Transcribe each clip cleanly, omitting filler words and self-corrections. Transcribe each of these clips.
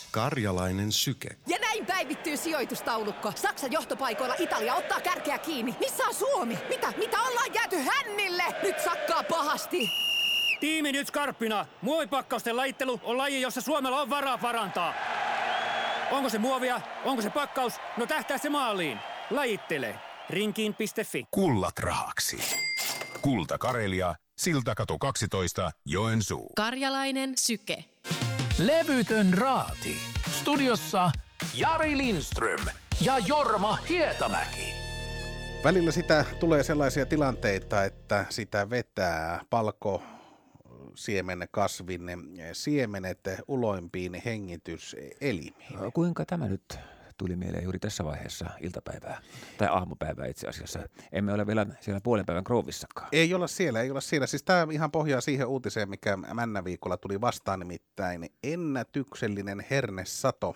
Karjalainen syke. Ja näin päivittyy sijoitustaulukko. Saksan johtopaikoilla Italia ottaa kärkeä kiinni. Missä on Suomi? Mitä ollaan jääty hännille? Nyt sakkaa pahasti. Tiimi nyt skarppina. Muovipakkausten lajittelu on laji, jossa Suomella on varaa parantaa. Onko se muovia? Onko se pakkaus? No tähtää se maaliin. Lajittele. Rinkiin.fi. Kullat rahaksi. Kulta Karelia, Siltakatu 12, Joensuu. Karjalainen syke. Levytön raati. Studiossa Jari Lindström ja Jorma Hietamäki. Välillä sitä tulee sellaisia tilanteita, että sitä vetää palkosiemen kasvin siemenet uloimpiin hengityselimiin. Kuinka tämä nyt tuli mieleen juuri tässä vaiheessa iltapäivää tai aamupäivää itse asiassa? Emme ole vielä siellä puolen päivän Grovissakaan. Ei olla siellä. Siis tämä ihan pohjaa siihen uutiseen, mikä Männäviikolla tuli vastaan, nimittäin ennätyksellinen hernesato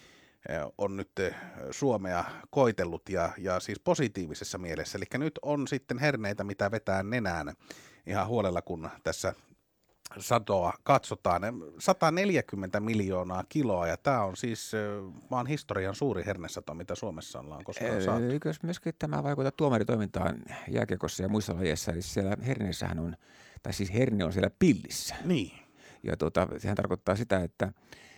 on nyt Suomea koitellut ja siis positiivisessa mielessä. Eli nyt on sitten herneitä, mitä vetää nenään ihan huolella, kun tässä satoa katsotaan. 140 miljoonaa kiloa, ja tämä on siis maan historian suuri hernesato, mitä Suomessa ollaan koskaan saatu. Eikö myöskin tämä vaikuta tuomaritoimintaan jääkiekossa ja muissa lajeissa? Eli siellä herneessähän on, tai siis herne on siellä pillissä. Niin. Ja sehän tarkoittaa sitä, että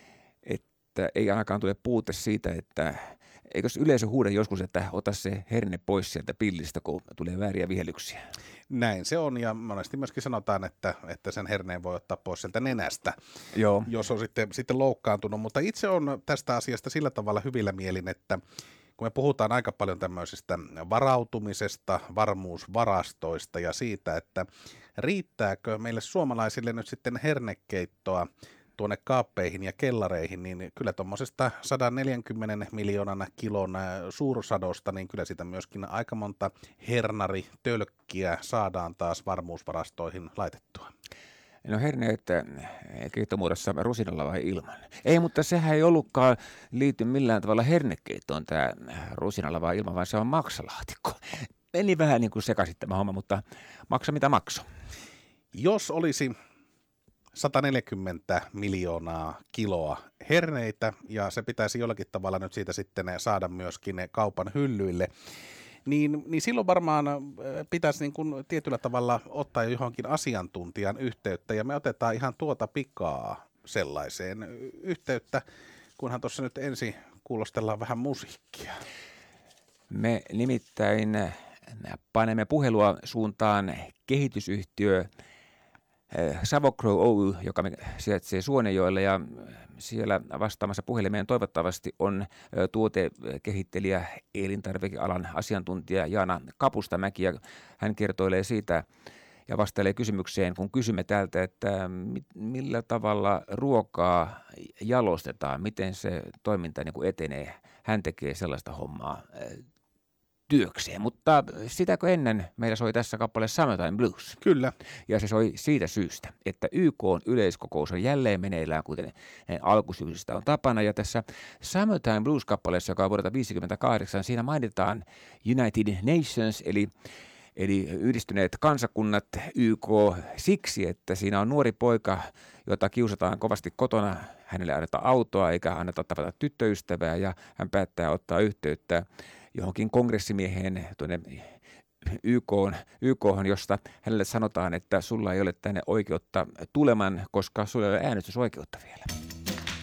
ei ainakaan tule puute siitä, että eikös yleisö huuda joskus, että ota se herne pois sieltä pillistä, kun tulee vääriä vihellyksiä? Näin se on, ja monesti myöskin sanotaan, että sen herneen voi ottaa pois sieltä nenästä, Joo. Jos on sitten loukkaantunut. Mutta itse on tästä asiasta sillä tavalla hyvillä mielin, että kun me puhutaan aika paljon tämmöisestä varautumisesta, varmuusvarastoista ja siitä, että riittääkö meille suomalaisille nyt sitten hernekeittoa tuonne kaappeihin ja kellareihin, niin kyllä tuommoisesta 140 miljoonan kilon suursadosta, niin kyllä sitä myöskin aika monta hernaritölkkiä saadaan taas varmuusvarastoihin laitettua. No herneet keittomuodossa rusinalla vai ilman? Ei, mutta sehän ei ollutkaan liity millään tavalla hernekeittoon tämä rusinalla vai ilman, vaan se on maksalaatikko. Meni vähän niin kuin sekaisin tämä homma, mutta maksa mitä makso. Jos olisi 140 miljoonaa kiloa herneitä, ja se pitäisi jollakin tavalla nyt siitä sitten saada myöskin kaupan hyllyille, niin silloin varmaan pitäisi niin kuin tietyllä tavalla ottaa johonkin asiantuntijan yhteyttä, ja me otetaan ihan tuota pikaa sellaiseen yhteyttä, kunhan tuossa nyt ensin kuulostellaan vähän musiikkia. Me nimittäin panemme puhelua suuntaan kehitysyhtiö Savocrow Oy, joka sijaitsee Suonenjoella, ja siellä vastaamassa puhelimeen toivottavasti on tuotekehittelijä, elintarvikealan asiantuntija Jaana Kapustamäki, ja hän kertoilee siitä ja vastailee kysymykseen, kun kysymme täältä, että millä tavalla ruokaa jalostetaan, miten se toiminta niin kuin etenee. Hän tekee sellaista hommaa työkseen, mutta sitäkö ennen meillä soi tässä kappale Summertime Blues? Kyllä. Ja se soi siitä syystä, että YK:n yleiskokous on jälleen meneillään, kuten alkusyysistä on tapana. Ja tässä Summertime Blues-kappaleessa, joka on vuodelta 1958, siinä mainitaan United Nations, eli yhdistyneet kansakunnat, YK, siksi, että siinä on nuori poika, jota kiusataan kovasti kotona. Hänelle annetaan autoa eikä anneta tavata tyttöystävää, ja hän päättää ottaa yhteyttä johonkin kongressimieheen tuonne YK:hon, josta hänelle sanotaan, että sulla ei ole tänne oikeutta tuleman, koska sulla ei ole äänestysoikeutta vielä.